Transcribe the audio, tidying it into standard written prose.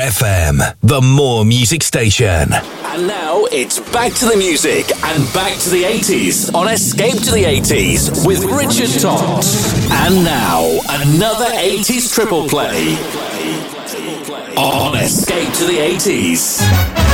FM, the More Music Station. And now it's back to the music and back to the 80s on Escape to the 80s with Richard Todd. And now another 80s triple play on Escape to the 80s.